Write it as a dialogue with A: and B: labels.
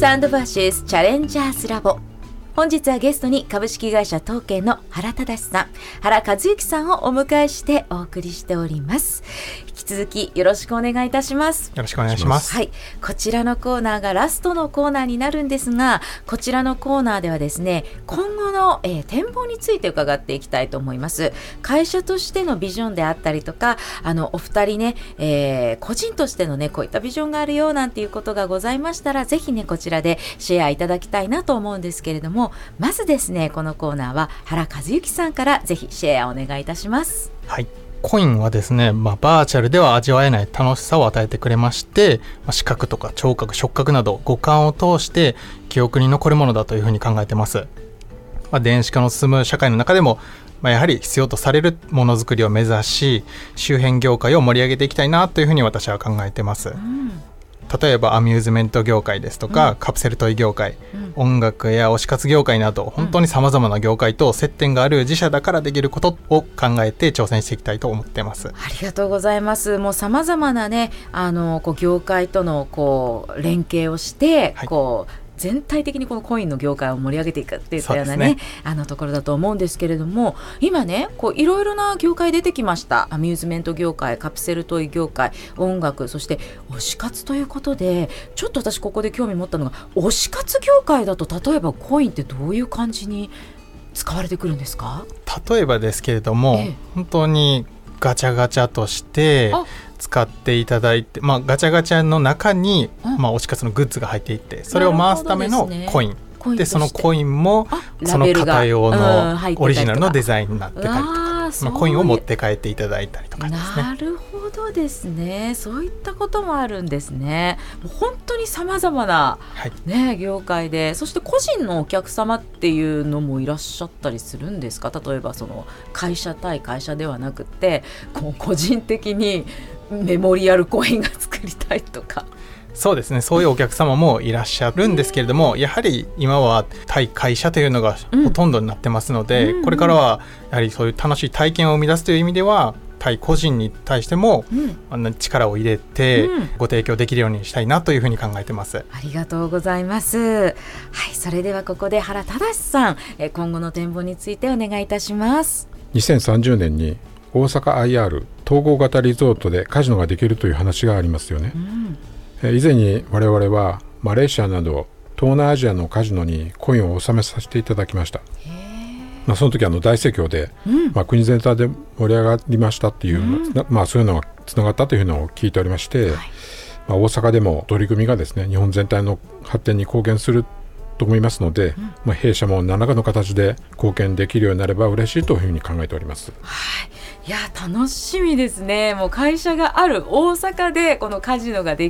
A: サンドバーシスチャレンジャーズラボ。本日はゲストに株式会社東慶の原忠さん、原和幸さんをお迎えしてお送りしております。引き続きよろしくお願いいたします。
B: よろしくお願いします。
A: はい、こちらのコーナーがラストのコーナーになるんですが、こちらのコーナーではですね、今後の、展望について伺っていきたいと思います。会社としてのビジョンであったりとか、お二人ね、個人としてのね、こういったビジョンがあるよなんていうことがございましたら、ぜひねこちらでシェアいただきたいなと思うんですけれども、まずですね、このコーナーは原和幸さんからぜひシェアお願いいたします。
B: はい、コインはですね、バーチャルでは味わえない楽しさを与えてくれまして、視覚とか聴覚、触覚など五感を通して記憶に残るものだというふうに考えてます。電子化の進む社会の中でも、やはり必要とされるものづくりを目指し、周辺業界を盛り上げていきたいなというふうに私は考えてます。例えばアミューズメント業界ですとか、カプセルトイ業界、音楽や推し活業界など本当にさまざまな業界と接点がある自社だからできることを考えて挑戦していきたいと思ってます。
A: ありがとうございます。もうさまざまなね、業界との連携をして、全体的にこのコインの業界を盛り上げていくっていったようなね、ところだと思うんですけれども、今ねいろいろな業界出てきました。アミューズメント業界、カプセルトイ業界、音楽、そして推し活ということで、ちょっと私ここで興味持ったのが、推し活業界だと例えばコインってどういう感じに使われてくるんですか？
B: 例えばですけれども、本当にガチャガチャとして使っていただいて、ガチャガチャの中に、推し活のグッズが入っていて、それを回すためのコインで、そのコインもその型用のオリジナルのデザインになってたりとか、コインを持って帰っていただいたりとかですね。
A: なるほどですね。そういったこともあるんですね。もう本当にさまざまな、業界で、そして個人のお客様っていうのもいらっしゃったりするんですか？例えばその会社対会社ではなくて、個人的にメモリアルコインが作りたいとか。
B: そうですね、そういうお客様もいらっしゃるんですけれども、やはり今は対会社というのがほとんどになってますので、これからはやはりそういう楽しい体験を生み出すという意味では、対個人に対しても力を入れてご提供できるようにしたいなというふうに考えてます。
A: ありがとうございます。はい、それではここで原忠さん、今後の展望についてお願いいたします。
C: 2030年に大阪 IR 統合型リゾートでカジノができるという話がありますよね。以前に我々はマレーシアなど東南アジアのカジノにコインを納めさせていただきました。その時大盛況で、国全体で盛り上がりましたっていう、そういうのがつながったというのを聞いておりまして、大阪でも取り組みがですね、日本全体の発展に貢献すると思いますので、弊社も何らかの形で貢献できるようになれば嬉しいというふうに考えております。
A: いや楽しみですね。もう会社がある大阪でこのカジノがで